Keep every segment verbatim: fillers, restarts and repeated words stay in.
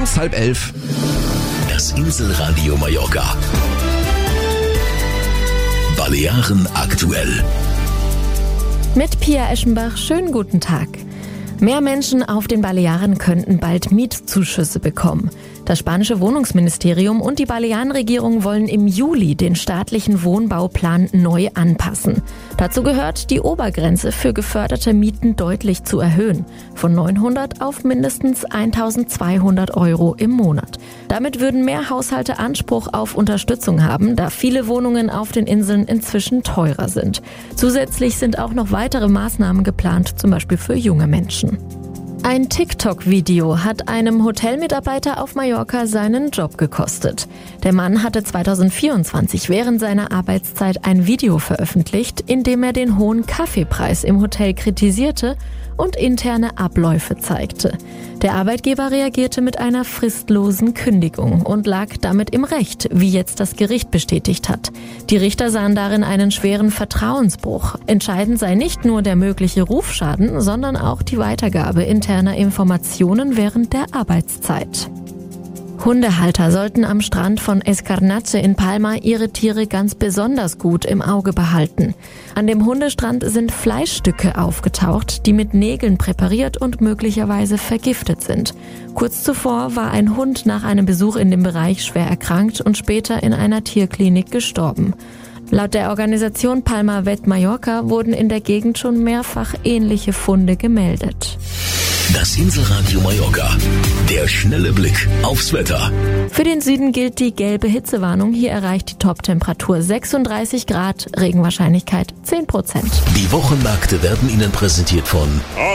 Morgens halb elf. Das Inselradio Mallorca. Balearen aktuell. Mit Pia Eschenbach, schönen guten Tag. Mehr Menschen auf den Balearen könnten bald Mietzuschüsse bekommen. Das spanische Wohnungsministerium und die Balearenregierung wollen im Juli den staatlichen Wohnbauplan neu anpassen. Dazu gehört, die Obergrenze für geförderte Mieten deutlich zu erhöhen. Von neunhundert auf mindestens eintausendzweihundert Euro im Monat. Damit würden mehr Haushalte Anspruch auf Unterstützung haben, da viele Wohnungen auf den Inseln inzwischen teurer sind. Zusätzlich sind auch noch weitere Maßnahmen geplant, zum Beispiel für junge Menschen. Ein TikTok-Video hat einem Hotelmitarbeiter auf Mallorca seinen Job gekostet. Der Mann hatte zweitausendvierundzwanzig während seiner Arbeitszeit ein Video veröffentlicht, in dem er den hohen Kaffeepreis im Hotel kritisierte und interne Abläufe zeigte. Der Arbeitgeber reagierte mit einer fristlosen Kündigung und lag damit im Recht, wie jetzt das Gericht bestätigt hat. Die Richter sahen darin einen schweren Vertrauensbruch. Entscheidend sei nicht nur der mögliche Rufschaden, sondern auch die Weitergabe interner Informationen während der Arbeitszeit. Hundehalter sollten am Strand von Escarnache in Palma ihre Tiere ganz besonders gut im Auge behalten. An dem Hundestrand sind Fleischstücke aufgetaucht, die mit Nägeln präpariert und möglicherweise vergiftet sind. Kurz zuvor war ein Hund nach einem Besuch in dem Bereich schwer erkrankt und später in einer Tierklinik gestorben. Laut der Organisation Palma Vet Mallorca wurden in der Gegend schon mehrfach ähnliche Funde gemeldet. Das Inselradio Mallorca. Der schnelle Blick aufs Wetter. Für den Süden gilt die gelbe Hitzewarnung. Hier erreicht die Toptemperatur sechsunddreißig Grad, Regenwahrscheinlichkeit zehn Prozent. Die Wochenmärkte werden Ihnen präsentiert von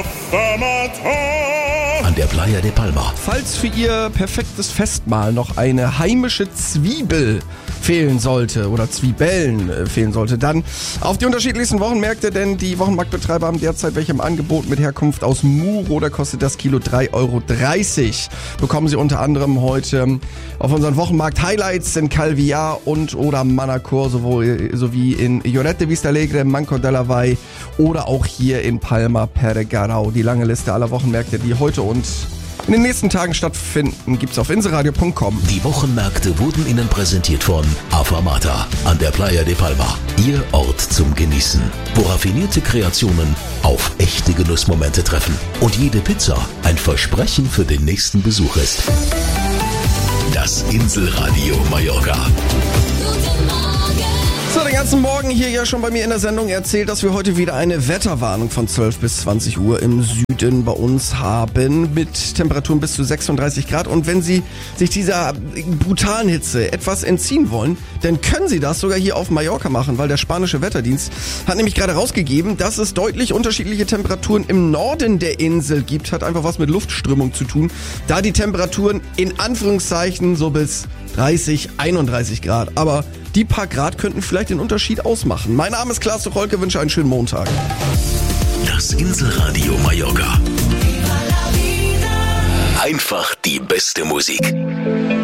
an der Playa de Palma. Falls für Ihr perfektes Festmahl noch eine heimische Zwiebel fehlen sollte oder Zwiebellen äh, fehlen sollte, dann auf die unterschiedlichsten Wochenmärkte, denn die Wochenmarktbetreiber haben derzeit welche im Angebot mit Herkunft aus Muro, da kostet das Kilo drei Euro dreißig. Bekommen Sie unter anderem heute auf unseren Wochenmarkt-Highlights in Calvillar und oder Manacor, sowohl, sowie in Lloret de Vistalegre, Manco de la Vall oder auch hier in Palma Pergarau. Die lange Liste aller Wochenmärkte, die heute und in den nächsten Tagen stattfinden, gibt's auf inselradio punkt com. Die Wochenmärkte wurden Ihnen präsentiert von Afamata an der Playa de Palma. Ihr Ort zum Genießen, wo raffinierte Kreationen auf echte Genussmomente treffen. Und jede Pizza ein Versprechen für den nächsten Besuch ist. Das Inselradio Mallorca. So, den ganzen Morgen hier ja schon bei mir in der Sendung erzählt, dass wir heute wieder eine Wetterwarnung von zwölf bis zwanzig Uhr im Süden bei uns haben mit Temperaturen bis zu sechsunddreißig Grad. Und wenn Sie sich dieser brutalen Hitze etwas entziehen wollen, dann können Sie das sogar hier auf Mallorca machen, weil der spanische Wetterdienst hat nämlich gerade rausgegeben, dass es deutlich unterschiedliche Temperaturen im Norden der Insel gibt. Hat einfach was mit Luftströmung zu tun, da die Temperaturen in Anführungszeichen so bis dreißig, einunddreißig Grad. Aber die paar Grad könnten vielleicht den Unterschied ausmachen. Mein Name ist Klaas Tucholke, wünsche einen schönen Montag. Das Inselradio Mallorca. Einfach die beste Musik.